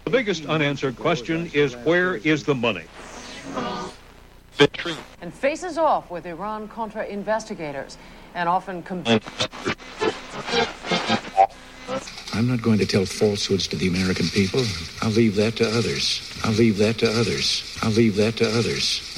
The biggest unanswered question is, where is the money? And faces off with Iran-Contra investigators and often... I'm not going to tell falsehoods to the American people. I'll leave that to others. I'll leave that to others. I'll leave that to others.